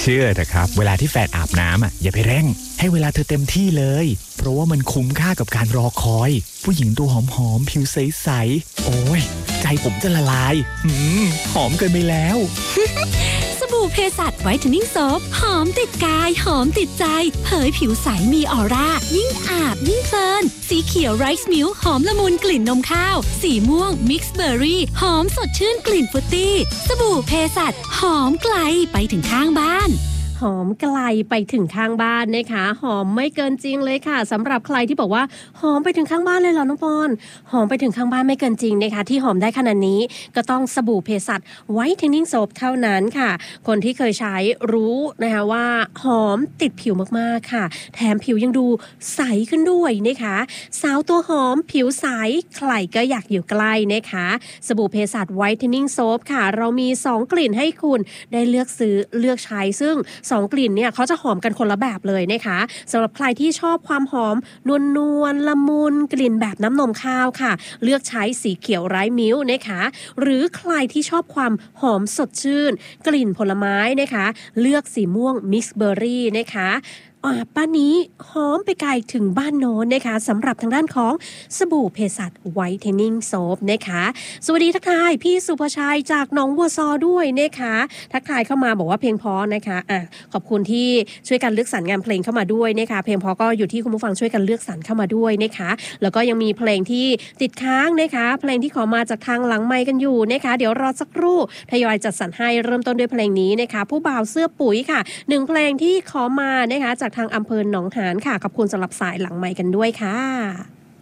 ชื่อเถอะครับเวลาที่แฟนอาบน้ำอย่าไปเร่งให้เวลาเธอเต็มที่เลยเพราะว่ามันคุ้มค่ากับการรอคอยผู้หญิงตัวหอมๆผิวใสๆโอ้ยใจผมจะละลายหอมเกินไปแล้วสบู่เพสัชไวท์เทนนิ่งโซฟหอมติดกายหอมติดใจเผยผิวใสมีออร่ายิ่งอาบยิ่งเพลินสีเขียวไรซ์มิลค์หอมละมุนกลิ่นนมข้าวสีม่วงมิกซ์เบอร์รี่หอมสดชื่นกลิ่นฟรุตตี้สบู่เพสัชหอมไกลไปถึงข้างบ้านหอมไกลไปถึงข้างบ้านนะคะหอมไม่เกินจริงเลยค่ะสำหรับใครที่บอกว่าหอมไปถึงข้างบ้านเลยเหรอน้องปอนหอมไปถึงข้างบ้านไม่เกินจริงนะคะที่หอมได้ขนาดนี้ก็ต้องสบู่เภสัชไวท์เทนนิ่งโซฟเท่านั้นค่ะคนที่เคยใช้รู้นะคะว่าหอมติดผิวมากๆค่ะแถมผิวยังดูใสขึ้นด้วยนะคะสาวตัวหอมผิวใสใครก็อยากอยู่ใกล้นะคะสบู่เภสัชไวท์เทนนิ่งโซฟค่ะเรามี2กลิ่นให้คุณได้เลือกซื้อเลือกใช้ซึ่ง2กลิ่นเนี่ยเขาจะหอมกันคนละแบบเลยนะคะสำหรับใครที่ชอบความหอมนวลละมุนกลิ่นแบบน้ำนมข้าวค่ะเลือกใช้สีเขียวไร้มิ้วนะคะหรือใครที่ชอบความหอมสดชื่นกลิ่นผลไม้นะคะเลือกสีม่วงมิกซ์เบอร์รี่นะคะป้านี้หอมไปไกลถึงบ้านโน้นนะคะสำหรับทางด้านของสบู่เภสัชไวท์เทนนิ่งโซฟนะคะสวัสดีทักทายพี่สุภชัยจากหนองบัวซอด้วยนะคะทักทายเข้ามาบอกว่าเพลงเพราะนะคะขอบคุณที่ช่วยกันเลือกสรรงานเพลงเข้ามาด้วยนะคะเพลงเพราะก็อยู่ที่คุณผู้ฟังช่วยกันเลือกสรรเข้ามาด้วยนะคะแล้วก็ยังมีเพลงที่ติดค้างนะคะเพลงที่ขอมาจากทางหลังไมค์กันอยู่นะคะเดี๋ยวรอสักครู่ทยอยจัดสรรให้เริ่มต้นด้วยเพลงนี้นะคะผู้บ่าวเสื้อปุ๋ยค่ะ1เพลงที่ขอมานะคะจากทางอำเภอหนองหานค่ะขอบคุณสำหรับสายหลังไมค์กันด้วยค่ะ